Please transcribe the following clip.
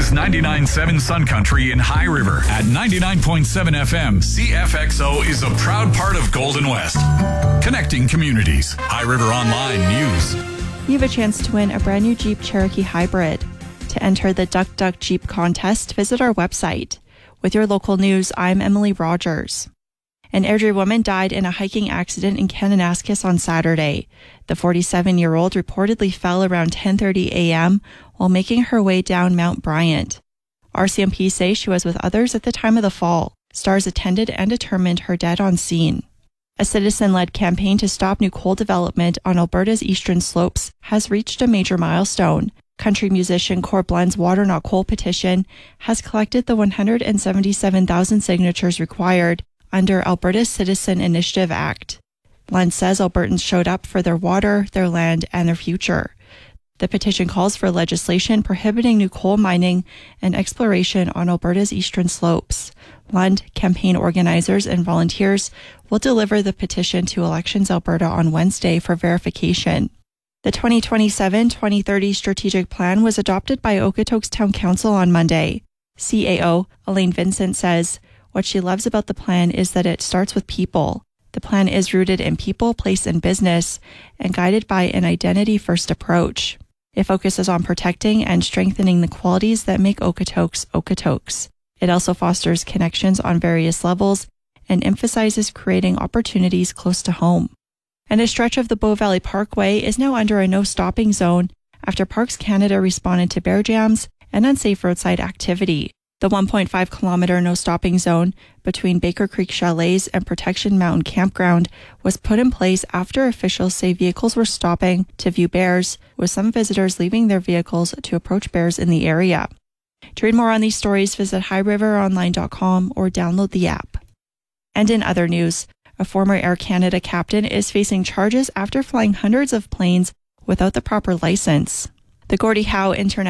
is 99.7 Sun Country in High River. At 99.7 FM, CFXO is a proud part of Golden West. Connecting communities. High River Online News. You have a chance to win a brand new Jeep Cherokee Hybrid. To enter the Duck Duck Jeep contest, visit our website. With your local news, I'm Emily Rogers. An Airdrie woman died in a hiking accident in Kananaskis on Saturday. The 47-year-old reportedly fell around 10:30 a.m. while making her way down Mount Bryant. RCMP say she was with others at the time of the fall. Stars attended and determined her dead on scene. A citizen-led campaign to stop new coal development on Alberta's eastern slopes has reached a major milestone. Country musician Core Blend's Water Not Coal petition has collected the 177,000 signatures required under Alberta's Citizen Initiative Act. Blend says Albertans showed up for their water, their land, and their future. The petition calls for legislation prohibiting new coal mining and exploration on Alberta's eastern slopes. Blend campaign organizers and volunteers will deliver the petition to Elections Alberta on Wednesday for verification. The 2027-2030 strategic plan was adopted by Okotoks Town Council on Monday. CAO Elaine Vincent says, "What she loves about the plan is that it starts with people. The plan is rooted in people, place, and business, and guided by an identity-first approach. It focuses on protecting and strengthening the qualities that make Okotoks Okotoks. It also fosters connections on various levels and emphasizes creating opportunities close to home." And a stretch of the Bow Valley Parkway is now under a no-stopping zone after Parks Canada responded to bear jams and unsafe roadside activity. The 1.5-kilometer no-stopping zone between Baker Creek Chalets and Protection Mountain Campground was put in place after officials say vehicles were stopping to view bears, with some visitors leaving their vehicles to approach bears in the area. To read more on these stories, visit highriveronline.com or download the app. And in other news, a former Air Canada captain is facing charges after flying hundreds of planes without the proper license. The Gordie Howe International